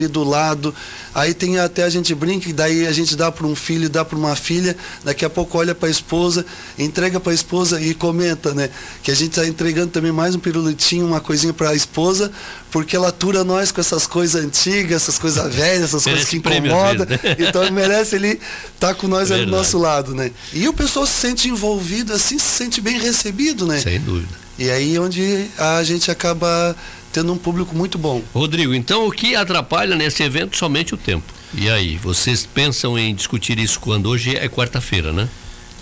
do lado, aí tem até a gente brinca, e daí a gente dá para um filho, dá para uma filha, daqui a pouco olha para a esposa, entrega para a esposa e comenta, né, que a gente está entregando também mais um pirulitinho, uma coisinha para a esposa, porque ela atura nós com essas coisas antigas, essas coisas velhas, essas coisas que incomodam, então ele merece, ele tá com nós aí do nosso lado, né, e o pessoal se sente envolvido, assim, se sente bem recebido, né, sem dúvida, e aí onde a gente acaba tendo um público muito bom. Rodrigo, então o que atrapalha nesse evento? Somente o tempo. E aí, vocês pensam em discutir isso quando? Hoje é quarta-feira, né?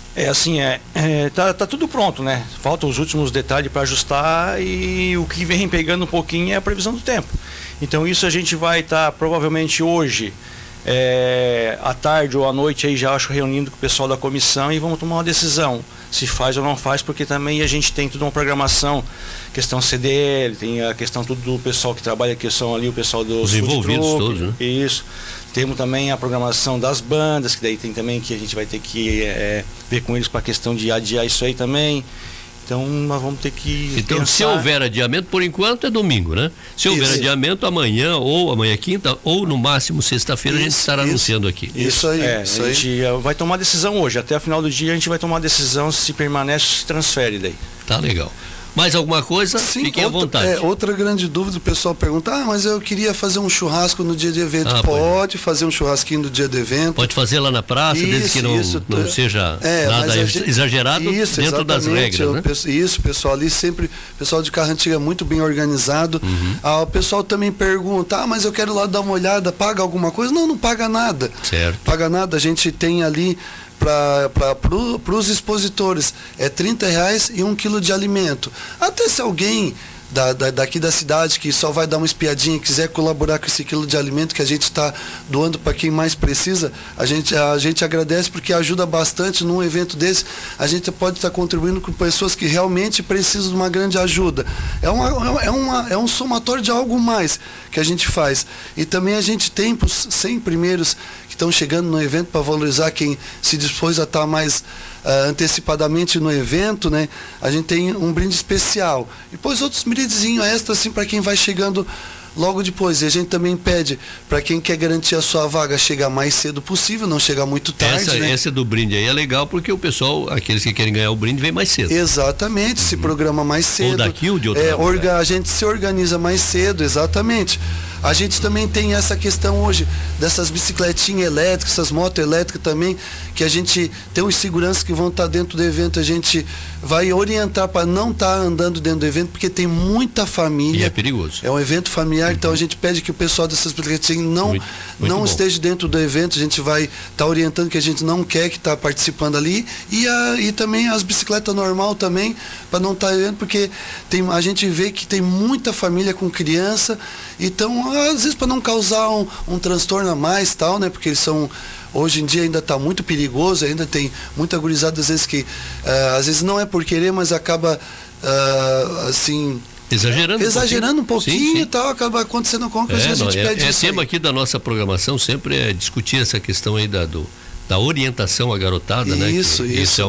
Tá tudo pronto, né? Faltam os últimos detalhes para ajustar e o que vem pegando um pouquinho é a previsão do tempo. Então isso a gente vai estar provavelmente hoje, à tarde ou à noite aí já acho reunindo com o pessoal da comissão e vamos tomar uma decisão se faz ou não faz, porque também a gente tem toda uma programação, questão CDL, tem a questão tudo do pessoal que trabalha, que são ali o pessoal dos envolvidos todos, né? Isso. Temos também a programação das bandas, que daí tem também que a gente vai ter que ver com eles para a questão de adiar isso aí também. Então nós vamos ter que Então se houver adiamento, por enquanto é domingo, né? Se houver adiamento, amanhã ou amanhã quinta ou no máximo sexta-feira a gente estará anunciando aqui. Isso aí. A gente vai tomar decisão hoje, até o final do dia a gente vai tomar decisão se permanece ou se transfere daí. Tá legal. Mais alguma coisa? Sim, fiquem à vontade. Outra grande dúvida, o pessoal pergunta, mas eu queria fazer um churrasco no dia de evento. Pode fazer um churrasquinho no dia do evento. Pode fazer lá na praça, desde que não seja nada exagerado, dentro das regras, né? Isso, pessoal ali sempre, o pessoal de carro antigo é muito bem organizado. O pessoal também pergunta, mas eu quero lá dar uma olhada, paga alguma coisa? Não paga nada. Certo. Paga nada, a gente tem ali para os expositores é R$30 e 1 quilo de alimento. Até se alguém daqui da cidade que só vai dar uma espiadinha e quiser colaborar com esse quilo de alimento que a gente está doando para quem mais precisa, a gente agradece, porque ajuda bastante num evento desse. A gente pode estar contribuindo com pessoas que realmente precisam de uma grande ajuda. É um somatório de algo mais que a gente faz. E também a gente tem para os 100 primeiros que estão chegando no evento, para valorizar quem se dispôs a estar mais antecipadamente no evento, né? A gente tem um brinde especial. E depois outros brindezinhos extras assim para quem vai chegando logo depois. E a gente também pede para quem quer garantir a sua vaga chegar mais cedo possível, não chegar muito tarde. Essa do brinde aí é legal, porque o pessoal, aqueles que querem ganhar o brinde, vem mais cedo. Exatamente, se programa mais cedo. Ou daqui ou de outra lugar. A gente se organiza mais cedo, exatamente. A gente também tem essa questão hoje dessas bicicletinhas elétricas, essas motos elétricas também, que a gente tem os seguranças que vão estar dentro do evento, a gente vai orientar para não estar andando dentro do evento, porque tem muita família. E é perigoso. É um evento familiar, então a gente pede que o pessoal dessas bicicletinhas não esteja dentro do evento, a gente vai estar orientando que a gente não quer que está participando ali, e também as bicicletas normal também, para não estar evento, porque a gente vê que tem muita família com criança, então às vezes para não causar um transtorno a mais, tal, né? Porque eles são, hoje em dia ainda está muito perigoso, ainda tem muita gurizada às vezes que às vezes não é por querer, mas acaba assim exagerando um pouquinho e tal, acaba acontecendo com que a gente pede isso. Tema aqui da nossa programação sempre é discutir essa questão aí da orientação à garotada, né? Isso.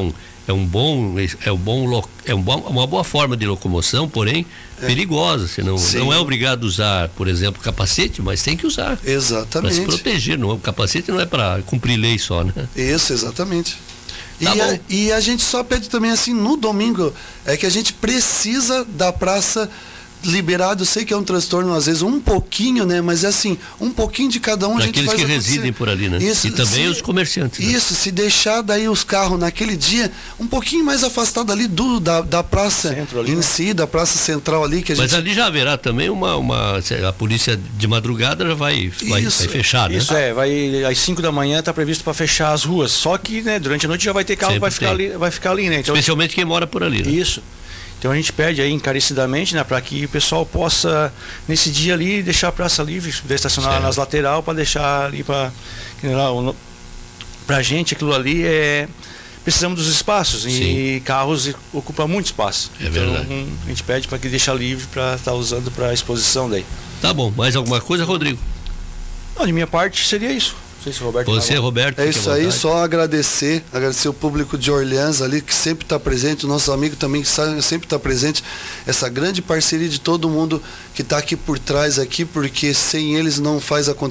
Uma boa forma de locomoção, porém perigosa. Senão não é obrigado a usar, por exemplo, capacete, mas tem que usar. Exatamente. Para se proteger. O capacete não é para cumprir lei só, né? Isso, exatamente. E a gente só pede também assim, no domingo, é que a gente precisa da praça liberado. Eu sei que é um transtorno, às vezes, um pouquinho, né? Mas é assim, um pouquinho de cada um a gente faz acontecer. Aqueles que residem por ali, né? Isso, e também os comerciantes. Isso, se deixar daí os carros naquele dia, um pouquinho mais afastado ali da praça ali, em si, da praça central ali. Mas ali já haverá também a polícia de madrugada já vai fechar, né? Isso às 5 da manhã está previsto para fechar as ruas. Só que, né, durante a noite já vai ter carro que vai ficar ali, né? Então, especialmente quem mora por ali, né? Isso. Então a gente pede aí encarecidamente, né, para que o pessoal possa, nesse dia ali, deixar a praça livre, estacionar nas lateral, para deixar ali para a gente aquilo ali precisamos dos espaços. Sim. E carros ocupam muito espaço. É verdade. Então a gente pede para que deixar livre para estar usando para a exposição daí. Tá bom, mais alguma coisa, Rodrigo? Não, de minha parte seria isso. Não sei se o Roberto Você, Roberto, É fique à isso aí, vontade. só agradecer o público de Orleans ali, que sempre está presente, os nossos amigos também que sempre está presente, essa grande parceria de todo mundo que está aqui por trás aqui, porque sem eles não faz acontecer.